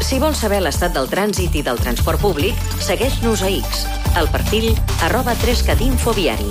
Si vols saber l'estat del trànsit i del transport públic, segueix-nos a X, al perfil @3catinfoviari.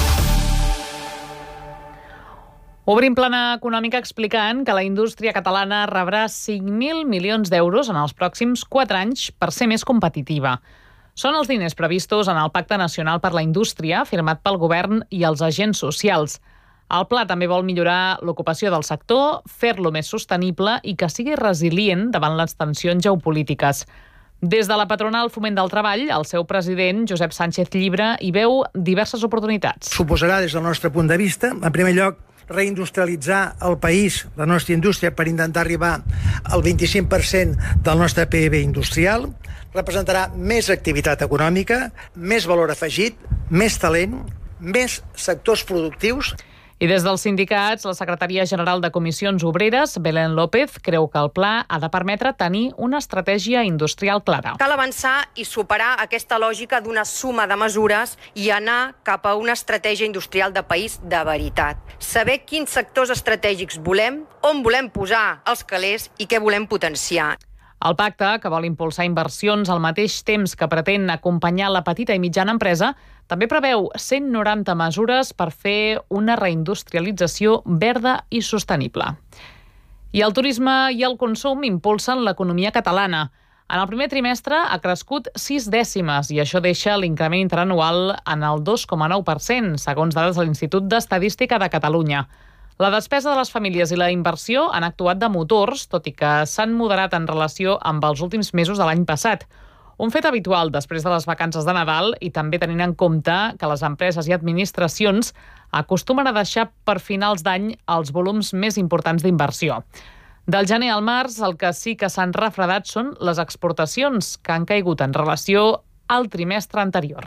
Obrim plana econòmica explicant que la indústria catalana rebrà 5.000 milions d'euros en els pròxims 4 anys per ser més competitiva. Són els diners previstos en el Pacte Nacional per la Indústria, firmat pel govern i els agents socials. El pla també vol millorar l'ocupació del sector, fer-lo més sostenible i que sigui resilient davant les tensions geopolítiques. Des de la patronal Foment del Treball, el seu president, Josep Sánchez Llibre, hi veu diverses oportunitats. Suposarà, des del nostre punt de vista, en primer lloc, reindustrialitzar el país, la nostra indústria, per intentar arribar al 25% del nostre PIB industrial. Representarà més activitat econòmica, més valor afegit, més talent, més sectors productius. I des dels sindicats, la secretària general de Comissions Obreres, Belén López, creu que el pla ha de permetre tenir una estratègia industrial clara. Cal avançar i superar aquesta lògica d'una suma de mesures i anar cap a una estratègia industrial de país de veritat. Saber quins sectors estratègics volem, on volem posar els calés i què volem potenciar. El pacte, que vol impulsar inversions al mateix temps que pretén acompanyar la petita i mitjana empresa, també preveu 190 mesures per fer una reindustrialització verda i sostenible. I el turisme i el consum impulsen l'economia catalana. En el primer trimestre ha crescut 6 dècimes i això deixa l'increment interanual en el 2,9%, segons dades de l'Institut d'Estadística de Catalunya. La despesa de les famílies i la inversió han actuat de motors, tot i que s'han moderat en relació amb els últims mesos de l'any passat. Un fet habitual després de les vacances de Nadal i també tenint en compte que les empreses i administracions acostumen a deixar per finals d'any els volums més importants d'inversió. Del gener al març, el que sí que s'han refredat són les exportacions, que han caigut en relació al trimestre anterior.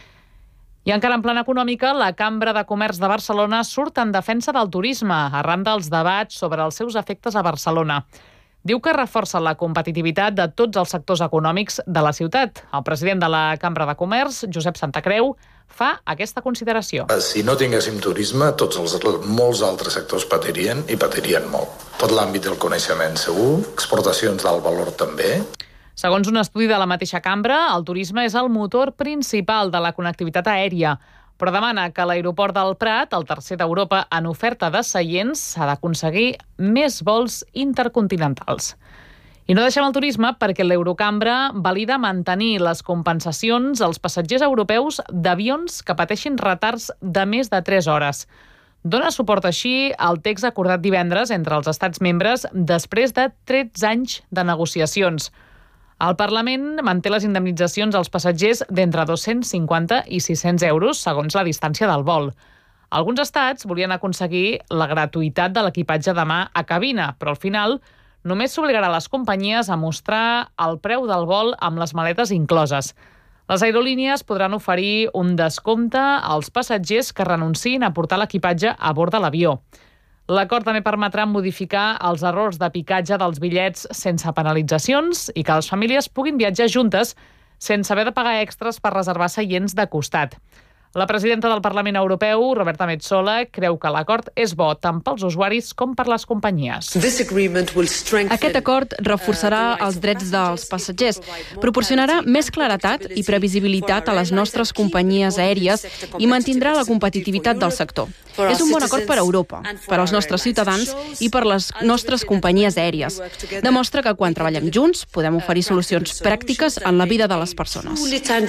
I encara en plana econòmica, la Cambra de Comerç de Barcelona surt en defensa del turisme, arran dels debats sobre els seus efectes a Barcelona. Diu que reforça la competitivitat de tots els sectors econòmics de la ciutat. El president de la Cambra de Comerç, Josep Santacreu, fa aquesta consideració. Si no tinguéssim turisme, molts altres sectors patirien i patirien molt. Tot l'àmbit del coneixement segur, exportacions d'alt valor també. Segons un estudi de la mateixa cambra, el turisme és el motor principal de la connectivitat aèria, però demana que l'aeroport del Prat, el tercer d'Europa en oferta de seients, s'ha d'aconseguir més vols intercontinentals. I no deixem el turisme perquè l'Eurocambra valida mantenir les compensacions als passatgers europeus d'avions que pateixin retards de més de 3 hores. Dona suport així al text acordat divendres entre els estats membres després de 13 anys de negociacions. El Parlament manté les indemnitzacions als passatgers d'entre 250 i 600 euros, segons la distància del vol. Alguns estats volien aconseguir la gratuïtat de l'equipatge de mà a cabina, però al final només s'obligarà les companyies a mostrar el preu del vol amb les maletes incloses. Les aerolínies podran oferir un descompte als passatgers que renunciïn a portar l'equipatge a bord de l'avió. L'acord també permetrà modificar els errors de picatge dels bitllets sense penalitzacions i que les famílies puguin viatjar juntes sense haver de pagar extras per reservar seients de costat. La presidenta del Parlament Europeu, Roberta Metsola, creu que l'acord és bo tant pels usuaris com per les companyies. Aquest acord reforçarà els drets dels passatgers, proporcionarà més claretat i previsibilitat a les nostres companyies aèries i mantindrà la competitivitat del sector. És un bon acord per a Europa, per als nostres ciutadans i per les nostres companyies aèries. Demostra que quan treballem junts podem oferir solucions pràctiques en la vida de les persones.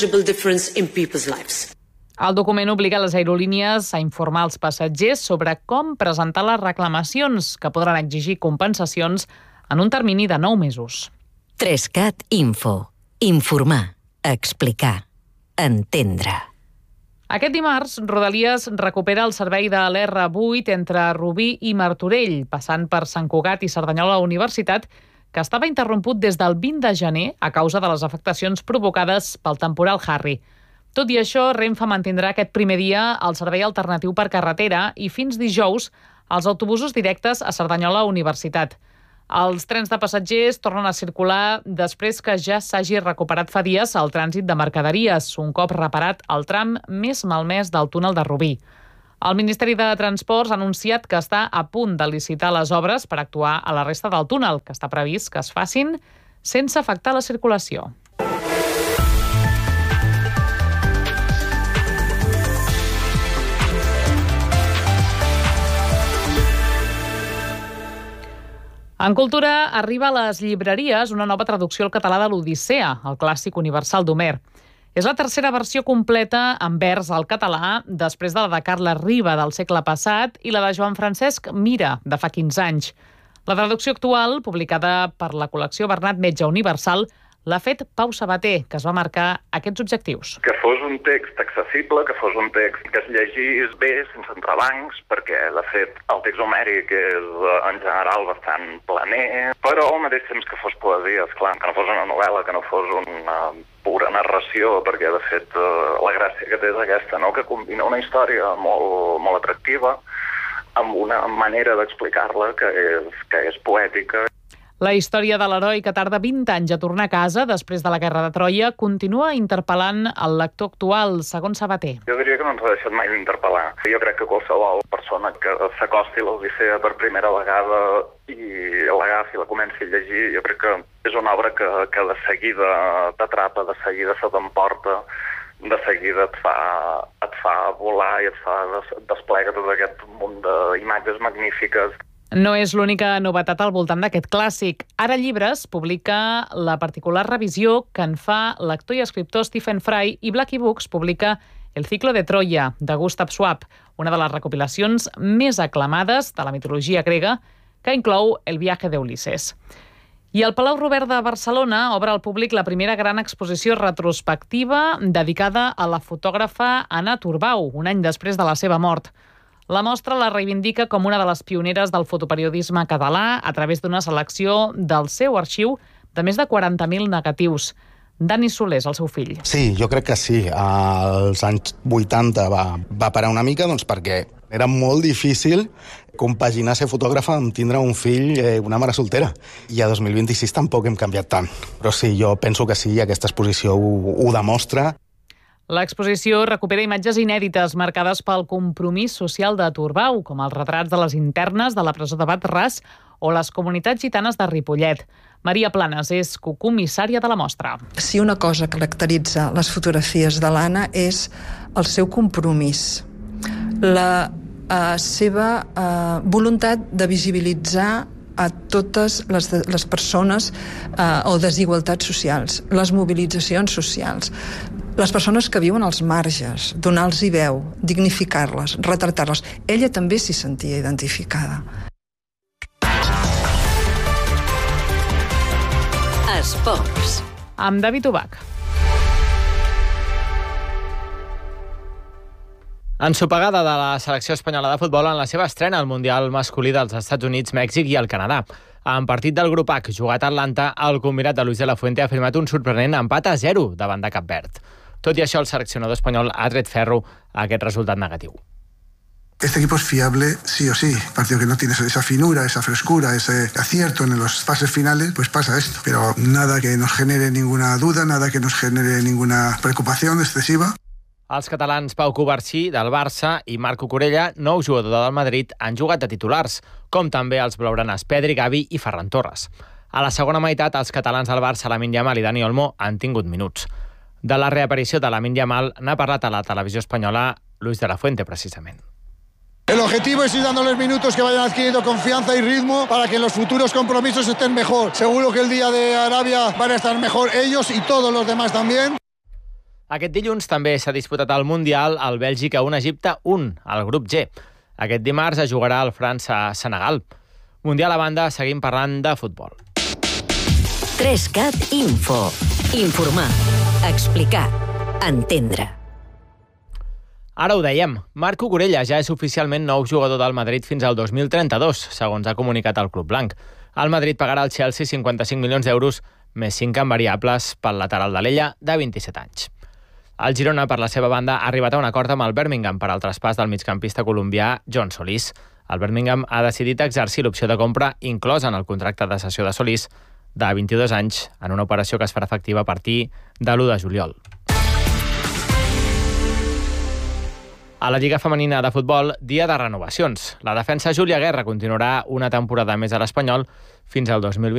El document obliga les aerolínies a informar els passatgers sobre com presentar les reclamacions, que podran exigir compensacions en un termini de 9 mesos. 3CAT Info. Informar, explicar, entendre. Aquest dimarts, Rodalies recupera el servei de l'R8 entre Rubí i Martorell, passant per Sant Cugat i Cerdanyola Universitat, que estava interromput des del 20 de gener a causa de les afectacions provocades pel temporal Harry. Tot i això, Renfe mantindrà aquest primer dia el servei alternatiu per carretera i fins dijous els autobusos directes a Cerdanyola Universitat. Els trens de passatgers tornen a circular després que ja s'hagi recuperat fa dies el trànsit de mercaderies, un cop reparat el tram més malmès del túnel de Rubí. El Ministeri de Transports ha anunciat que està a punt de licitar les obres per actuar a la resta del túnel, que està previst que es facin sense afectar la circulació. En cultura arriba a les llibreries una nova traducció al català de l'Odissea, el clàssic universal d'Homer. És la tercera versió completa en vers al català després de la de Carles Riba del segle passat i la de Joan Francesc Mira de fa 15 anys. La traducció actual, publicada per la col·lecció Bernat Metge Universal, l'ha fet Pau Sabater, que es va marcar aquests objectius. Que fos un text accessible, que fos un text que es llegís bé, sense entrebancs, perquè, de fet, el text homèric és, en general, bastant planer, però al mateix temps que fos poesia, esclar, que no fos una novel·la, que no fos una pura narració, perquè, de fet, la gràcia que té és aquesta, no?, que combina una història molt atractiva amb una manera d'explicar-la que és poètica. La història de l'heroi que tarda 20 anys a tornar a casa després de la Guerra de Troia continua interpel·lant el lector actual, segons Sabater. Jo diria que no ens ha deixat mai d'interpel·lar. Jo crec que qualsevol persona que s'acosti a l'Odissea per primera vegada i l'agafi i la comenci a llegir, jo crec que és una obra que de seguida t'atrapa, de seguida se t'emporta, de seguida et fa volar i desplega tot aquest munt d'imatges magnífiques. No és l'única novetat al voltant d'aquest clàssic. Ara Llibres publica la particular revisió que en fa l'actor i escriptor Stephen Fry i Blackie Books publica El ciclo de Troya, de Gustav Schwab, una de les recopilacions més aclamades de la mitologia grega, que inclou El viaje de Ulises. I el Palau Robert de Barcelona obre al públic la primera gran exposició retrospectiva dedicada a la fotògrafa Anna Turbau, un any després de la seva mort. La mostra la reivindica com una de les pioneres del fotoperiodisme català a través d'una selecció del seu arxiu de més de 40.000 negatius. Dani Soler és el seu fill. Sí, jo crec que sí. Als anys 80 va parar una mica perquè era molt difícil compaginar ser fotògrafa amb tindre un fill, una mare soltera. I a 2026 tampoc hem canviat tant. Però sí, jo penso que sí, aquesta exposició ho demostra. L'exposició recupera imatges inèdites marcades pel compromís social de Turbau, com els retrats de les internes de la presó de Bat-ras o les comunitats gitanes de Ripollet. Maria Planes és cocomissària de la mostra. Si una cosa caracteritza les fotografies de l'Anna és el seu compromís, la seva voluntat de visibilitzar a totes les persones o desigualtats socials, les mobilitzacions socials, les persones que viuen als marges, donar-los veu, dignificar-les, retratar-les. Ella també s'hi sentia identificada. Esports. Amb David Ubach. Ensopegada de la selecció espanyola de futbol en la seva estrena al Mundial masculí dels Estats Units, Mèxic i el Canadà. En partit del grup H jugat a Atlanta, el combinat de Luis de la Fuente ha firmat un sorprenent empat a 0 davant de Cap Verd. Tot i això, el seleccionador espanyol ha tret ferro a aquest resultat negatiu. Este equipo es fiable sí o sí. Partido que no tiene esa finura, esa frescura, ese acierto en los pases finales, pues pasa esto. Pero nada que nos genere ninguna duda, nada que nos genere ninguna preocupación excesiva. Els catalans Pau Covarsí, del Barça, i Marc Cucurella, nou jugador del Madrid, han jugat de titulars, com també els blaugranes Pedri, Gavi i Ferran Torres. A la segona meitat, els catalans del Barça, Lamine Yamal i Dani Olmo, han tingut minuts. De la reaparició de Lamine Yamal n'ha parlat a la televisió espanyola Luis de la Fuente, precisament. El objetivo es ir dándoles minutos que vayan adquiriendo confianza y ritmo para que en los futuros compromisos estén mejor. Seguro que el día de Arabia van a estar mejor ellos y todos los demás también. Aquest dilluns també s'ha disputat el Mundial al Bèlgica 1, Egipte 1, al grup G. Aquest dimarts es jugarà el França-Senegal. Mundial a banda, seguim parlant de futbol. 3CAT Info. Informar, explicar, entendre. Ara ho dèiem, Marc Cucurella ja és oficialment nou jugador del Madrid fins al 2032, segons ha comunicat el club blanc. El Madrid pagarà al Chelsea 55 milions d'euros, més 5 en variables pel lateral de l'Ella, de 27 anys. El Girona, per la seva banda, ha arribat a un acord amb el Birmingham per al traspàs del migcampista colombià John Solís. El Birmingham ha decidit exercir l'opció de compra inclosa en el contracte de cessió de Solís de 22 anys, en una operació que es farà efectiva a partir de l'1 de juliol. A la Lliga Femenina de Futbol, dia de renovacions. La defensa Júlia Guerra continuarà una temporada més a l'Espanyol fins al 2020.